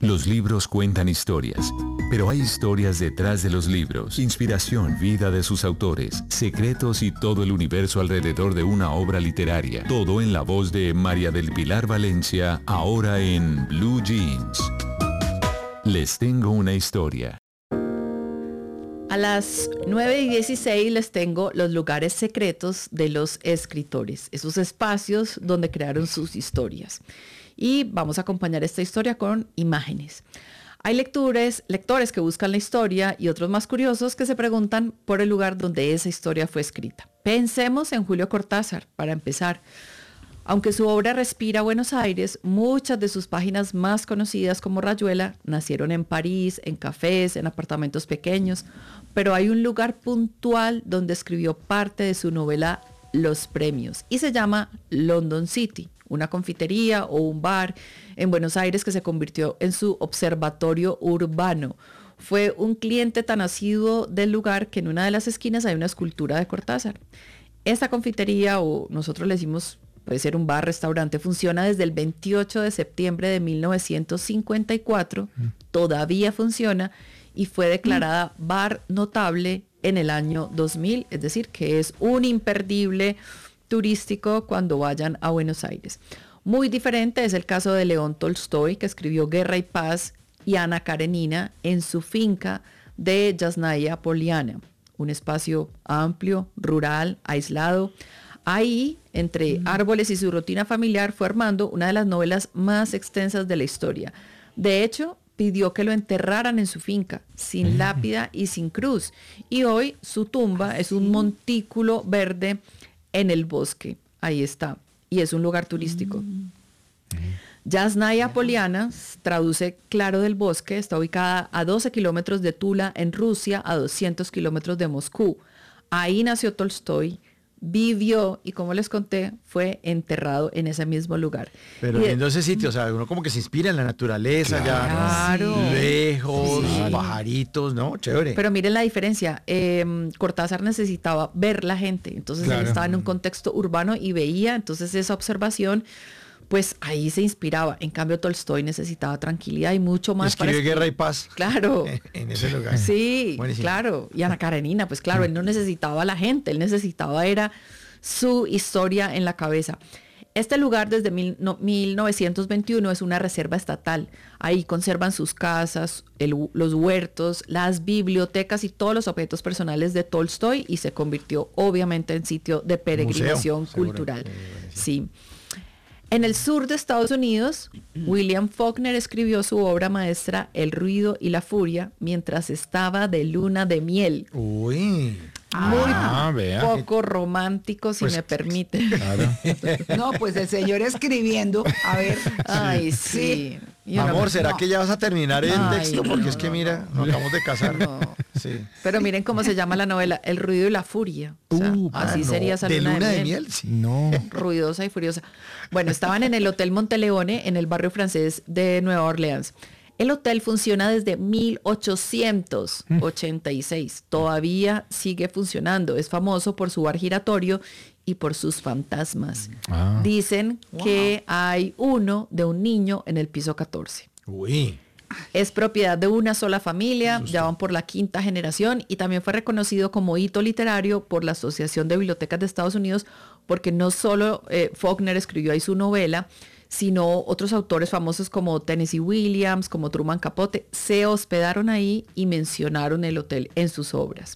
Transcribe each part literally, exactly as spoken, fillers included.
Los libros cuentan historias, pero hay historias detrás de los libros. Inspiración, vida de sus autores, secretos y todo el universo alrededor de una obra literaria. Todo en la voz de María del Pilar Valencia, ahora en Blue Jeans. Les tengo una historia. A las nueve y dieciséis les tengo los lugares secretos de los escritores, esos espacios donde crearon sus historias. Y vamos a acompañar esta historia con imágenes. Hay lectores, lectores que buscan la historia y otros más curiosos que se preguntan por el lugar donde esa historia fue escrita. Pensemos en Julio Cortázar, para empezar. Aunque su obra respira Buenos Aires, muchas de sus páginas más conocidas como Rayuela nacieron en París, en cafés, en apartamentos pequeños, pero hay un lugar puntual donde escribió parte de su novela Los Premios y se llama London City, una confitería o un bar en Buenos Aires que se convirtió en su observatorio urbano. Fue un cliente tan asiduo del lugar que en una de las esquinas hay una escultura de Cortázar. Esta confitería, o nosotros le decimos, puede ser un bar, restaurante, funciona desde el veintiocho de septiembre de mil novecientos cincuenta y cuatro, mm. todavía funciona y fue declarada mm. bar notable en el año dos mil, es decir, que es un imperdible turístico cuando vayan a Buenos Aires. Muy diferente es el caso de León Tolstoy, que escribió Guerra y Paz, y Ana Karenina en su finca de Yasnaya Poliana, un espacio amplio, rural, aislado. Ahí, entre mm. árboles y su rutina familiar, fue armando una de las novelas más extensas de la historia. De hecho, pidió que lo enterraran en su finca, sin mm. lápida y sin cruz. Y hoy su tumba es un montículo verde en el bosque. Ahí está. Y es un lugar turístico. Mm. Yasnaya Poliana, traduce Claro del Bosque, está ubicada a doce kilómetros de Tula, en Rusia, a doscientos kilómetros de Moscú. Ahí nació Tolstoy, vivió y, como les conté, fue enterrado en ese mismo lugar. Pero y viendo ese sitio, o sea, uno como que se inspira en la naturaleza, claro, ya lejos, sí. pajaritos, ¿no? Chévere. Pero miren la diferencia, eh, Cortázar necesitaba ver la gente, entonces claro. él estaba en un contexto urbano y veía, entonces esa observación, pues ahí se inspiraba. En cambio, Tolstoy necesitaba tranquilidad y mucho más. Escribió para Guerra y Paz. Claro. En, en ese lugar. Sí, buenísimo. Claro. Y Ana Karenina, pues claro, él no necesitaba a la gente, él necesitaba era su historia en la cabeza. Este lugar desde mil, no, mil novecientos veintiuno es una reserva estatal. Ahí conservan sus casas, el, los huertos, las bibliotecas y todos los objetos personales de Tolstoy y se convirtió obviamente en sitio de peregrinación museo, cultural. Sí. En el sur de Estados Unidos, William Faulkner escribió su obra maestra El ruido y la furia mientras estaba de luna de miel. Uy. Muy ah, vea. poco romántico, si pues, me permite. Claro. No, pues el señor escribiendo, a ver. Ay, sí. sí. Amor, ¿será no. que ya vas a terminar el Ay, texto? Porque no, es que no, mira, no. nos acabamos de casar. No. Sí. Pero miren cómo se llama la novela, El ruido y la furia. O sea, uh, así ah, sería no. esa ¿De luna, luna de, de miel. miel? Sí. No. Ruidosa y furiosa. Bueno, estaban en el Hotel Monteleone, en el barrio francés de Nueva Orleans. El hotel funciona desde mil ochocientos ochenta y seis. Todavía sigue funcionando. Es famoso por su bar giratorio y por sus fantasmas. Ah. Dicen wow. que hay uno de un niño en el piso catorce. Uy. Es propiedad de una sola familia, ya van por la quinta generación y también fue reconocido como hito literario por la Asociación de Bibliotecas de Estados Unidos porque no solo eh, Faulkner escribió ahí su novela, sino otros autores famosos como Tennessee Williams, como Truman Capote, se hospedaron ahí y mencionaron el hotel en sus obras.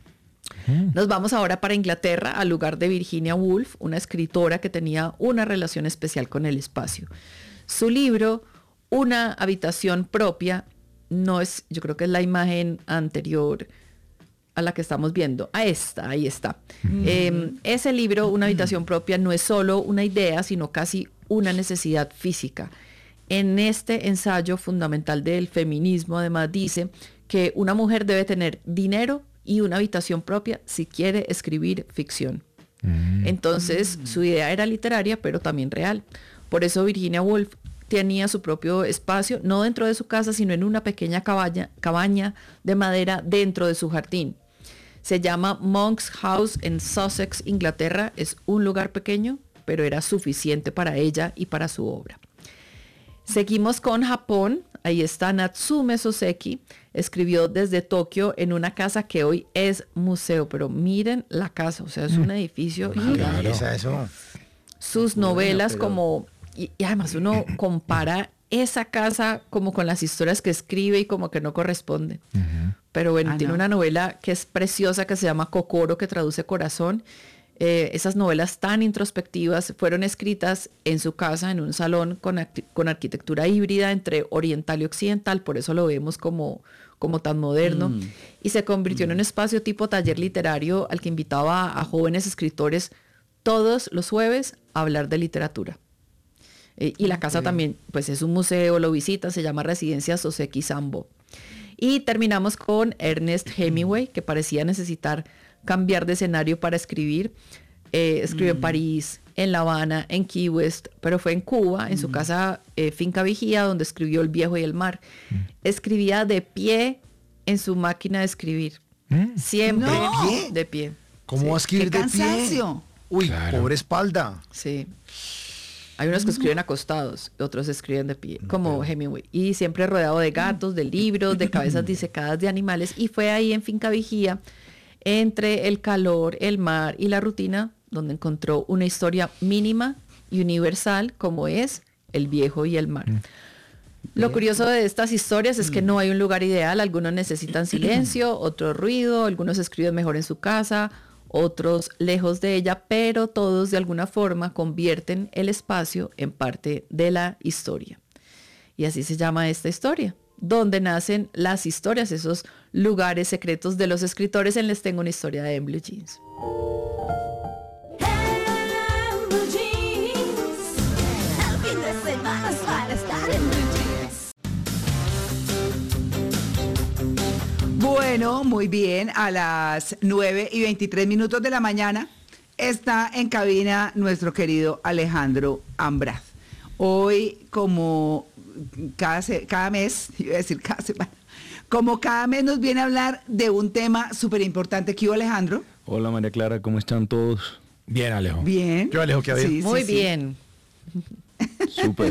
Mm. Nos vamos ahora para Inglaterra, al lugar de Virginia Woolf, una escritora que tenía una relación especial con el espacio. Su libro, Una habitación propia, no es, yo creo que es la imagen anterior a la que estamos viendo, a esta, ahí está. Mm. Eh, ese libro, Una habitación propia, no es solo una idea, sino casi una necesidad física. En este ensayo fundamental del feminismo, además, dice que una mujer debe tener dinero y una habitación propia si quiere escribir ficción. Mm. Entonces, mm. su idea era literaria, pero también real. Por eso Virginia Woolf tenía su propio espacio, no dentro de su casa, sino en una pequeña cabaña, cabaña de madera dentro de su jardín. Se llama Monk's House en Sussex, Inglaterra. Es un lugar pequeño, pero era suficiente para ella y para su obra. Seguimos con Japón. Ahí está Natsume Soseki. Escribió desde Tokio en una casa que hoy es museo. Pero miren la casa, o sea, es un edificio gigante. Claro. Eso. Sus Bueno, novelas pero- como... Y, y además uno compara esa casa como con las historias que escribe y como que no corresponde. Pero bueno, Ah, tiene no. una novela que es preciosa que se llama Kokoro, que traduce corazón. Eh, esas novelas tan introspectivas fueron escritas en su casa, en un salón con, acti- con arquitectura híbrida entre oriental y occidental, por eso lo vemos como, como tan moderno. Mm. Y se convirtió en un espacio tipo taller literario al que invitaba a, a jóvenes escritores todos los jueves a hablar de literatura. Eh, y la casa también, pues es un museo, lo visitan, se llama Residencia Soseki Sambo. Y terminamos con Ernest Hemingway, que parecía necesitar cambiar de escenario para escribir. Eh, escribió en París, en La Habana, en Key West, pero fue en Cuba, en su casa eh, Finca Vigía, donde escribió El Viejo y el Mar. Escribía de pie en su máquina de escribir. Siempre No. de pie. ¿Cómo Sí. vas a escribir ¡Qué de pie? cansancio! Uy, Claro. pobre espalda. Sí. Hay unos que escriben acostados, otros escriben de pie, como Hemingway. Y siempre rodeado de gatos, de libros, de cabezas disecadas de animales. Y fue ahí en Finca Vigía, entre el calor, el mar y la rutina, donde encontró una historia mínima y universal como es El Viejo y el Mar. Lo curioso de estas historias es que no hay un lugar ideal. Algunos necesitan silencio, otros ruido, algunos escriben mejor en su casa, otros lejos de ella, pero todos de alguna forma convierten el espacio en parte de la historia. Y así se llama esta historia, donde nacen las historias, esos lugares secretos de los escritores. En Les Tengo una Historia de En Blue Jeans. En Blue Jeans, el fin de semana es para estar en Blue Jeans. Bueno, muy bien, a las nueve y veintitrés minutos de la mañana está en cabina nuestro querido Alejandro Ambraz. Hoy, como cada, se- cada mes, iba a decir cada semana, como cada mes nos viene a hablar de un tema súper importante. ¿Qué hubo, Alejandro? Hola María Clara, ¿cómo están todos? Bien, Alejo. Bien. Yo, Alejo, ¿qué había? Sí, sí, Muy sí. bien. Súper.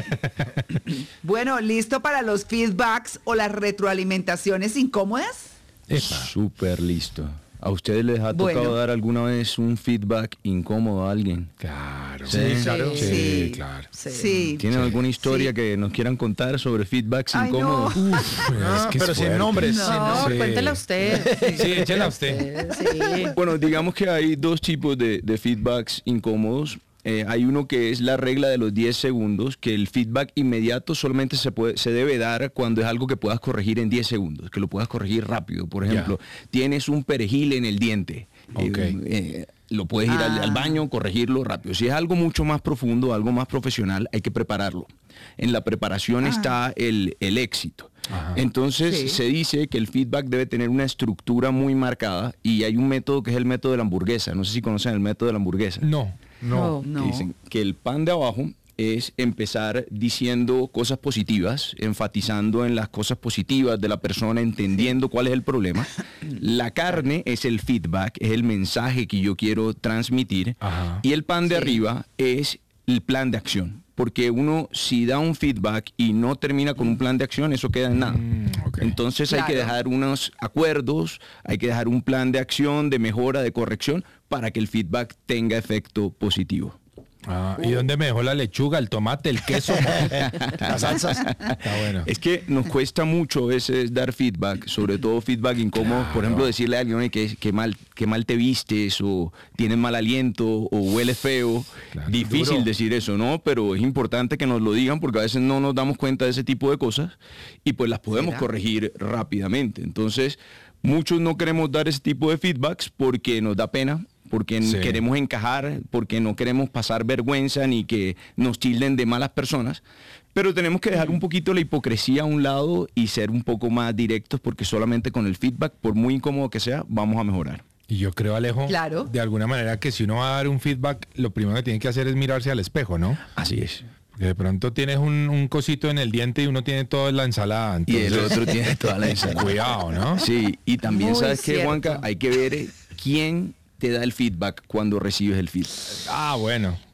Bueno, ¿listo para los feedbacks o las retroalimentaciones incómodas? Epa. Súper listo. ¿A ustedes les ha tocado Bueno. dar alguna vez un feedback incómodo a alguien? Claro. Sí, claro. Sí, Sí. claro. Sí. Sí. ¿Tienen alguna historia Sí. que nos quieran contar sobre feedbacks Ay, incómodos? no. Ah, Es que es pero sin fuerte. nombres. No, sin nombres. Sí. cuéntela usted. Sí, échela usted. Sí. Bueno, digamos que hay dos tipos de, de feedbacks incómodos. Eh, hay uno que es la regla de los diez segundos, que el feedback inmediato solamente se, puede, se debe dar cuando es algo que puedas corregir en diez segundos, que lo puedas corregir rápido. Por ejemplo, tienes un perejil en el diente. Ok. Eh, eh, lo puedes ir al, Ah. al baño, corregirlo rápido. Si es algo mucho más profundo, algo más profesional, hay que prepararlo. En la preparación Ah. está el, el éxito. Ajá. Entonces Sí. se dice que el feedback debe tener una estructura muy marcada y hay un método que es el método de la hamburguesa. No sé si conocen el método de la hamburguesa. No. No. No. Que dicen que el pan de abajo es empezar diciendo cosas positivas, enfatizando en las cosas positivas de la persona, entendiendo cuál es el problema. La carne es el feedback, es el mensaje que yo quiero transmitir. Ajá. Y el pan de Sí. arriba es el plan de acción. Porque uno, si da un feedback y no termina con un plan de acción, eso queda en nada. Mm, ok. Entonces hay que Claro. dejar unos acuerdos, hay que dejar un plan de acción, de mejora, de corrección, para que el feedback tenga efecto positivo. Ah, ¿y dónde me dejó la lechuga, el tomate, el queso? Las salsas. Está bueno. Es que nos cuesta mucho a veces dar feedback, sobre todo feedback incómodo. Por ejemplo, decirle a alguien "Oye, que, que mal, que mal te vistes, o tienes mal aliento, o huele feo". Claro. Difícil Duro. decir eso, ¿no? Pero es importante que nos lo digan porque a veces no nos damos cuenta de ese tipo de cosas y pues las podemos ¿Será? corregir rápidamente. Entonces, muchos no queremos dar ese tipo de feedbacks porque nos da pena, porque Sí. queremos encajar, porque no queremos pasar vergüenza ni que nos tilden de malas personas. Pero tenemos que dejar un poquito la hipocresía a un lado y ser un poco más directos porque solamente con el feedback, por muy incómodo que sea, vamos a mejorar. Y yo creo, Alejo, Claro. de alguna manera que si uno va a dar un feedback, lo primero que tiene que hacer es mirarse al espejo, ¿no? Así es. Porque de pronto tienes un, un cosito en el diente y uno tiene toda la ensalada. Y el entonces, otro tiene toda la ensalada. Cuidado, ¿no? Sí, y también Muy sabes que, cierto. Juanca, hay que ver eh, quién te da el feedback cuando recibes el feedback. Ah, bueno.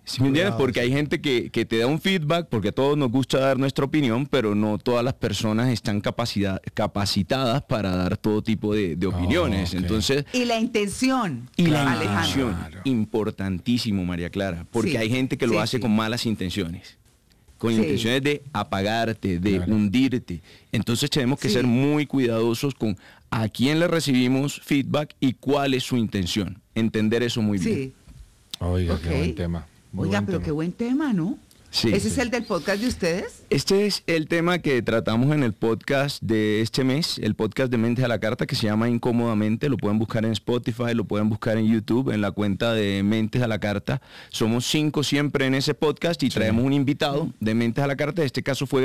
¿Sí me entiendes? Cuidado, Porque sí. hay gente que, que te da un feedback, porque a todos nos gusta dar nuestra opinión, pero no todas las personas están capacidad, capacitadas para dar todo tipo de, de opiniones. ok. Entonces, Y la intención. y la Alejandro. intención, Claro. importantísimo, María Clara, porque Sí, hay gente que lo sí, hace sí. con malas intenciones, con Sí. intenciones de apagarte, de Claro. hundirte. Entonces tenemos que Sí. ser muy cuidadosos con a quién le recibimos feedback y cuál es su intención. Entender eso muy bien. Sí. Oiga, Ok. qué buen tema. Muy Oiga, buen pero tema. qué buen tema, ¿no? Sí, ¿Ese sí. es el del podcast de ustedes? Este es el tema que tratamos en el podcast de este mes, el podcast de Mentes a la Carta, que se llama Incómodamente. Lo pueden buscar en Spotify, lo pueden buscar en YouTube, en la cuenta de Mentes a la Carta. Somos cinco siempre en ese podcast y traemos un invitado de Mentes a la Carta. En este caso fue